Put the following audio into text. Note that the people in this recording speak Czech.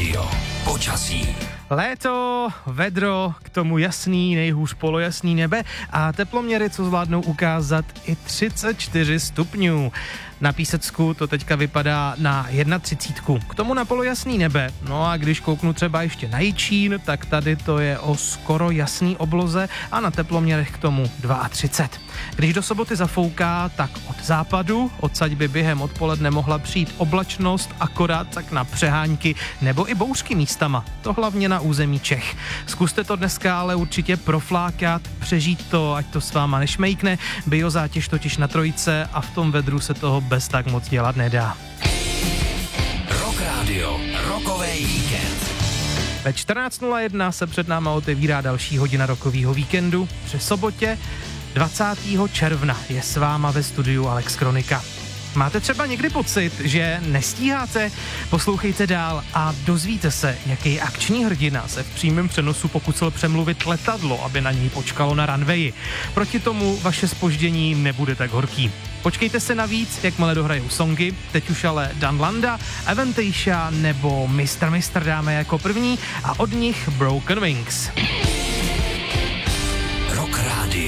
Radio. Počasí. Léto, vedro, k tomu jasný, nejhůř polojasný nebe a teploměry, co zvládnou ukázat i 34 stupňů. Na Písecku to teďka vypadá na 31. K tomu na polojasný nebe. No a když kouknu třeba ještě na Jičín, tak tady to je o skoro jasný obloze a na teploměrech k tomu 32. Když do soboty zafouká, tak od západu, odsaď by během odpoledne mohla přijít oblačnost, akorát tak na přehánky nebo i bouřky místama. To hlavně na území Čech. Zkuste to dneska ale určitě proflákat, přežít to, ať to s váma nešmejkne. Biozátěž totiž na trojice a v tom vedru se toho bez tak moc dělat nedá. Rock Radio. Rockovej víkend. Ve 14:01 se před náma otevírá další hodina rockovýho víkendu. Při sobotě 20. června je s váma ve studiu Alex Kronika. Máte třeba někdy pocit, že nestíháte? Poslouchejte dál a dozvíte se, jaký akční hrdina se v přímém přenosu pokusil přemluvit letadlo, aby na něj počkalo na runwayi. Proti tomu vaše zpoždění nebude tak horký. Počkejte se navíc, jakmile dohrajou songy, teď už ale Dan Landa, Avantasia nebo Mr. dáme jako první a od nich Broken Wings.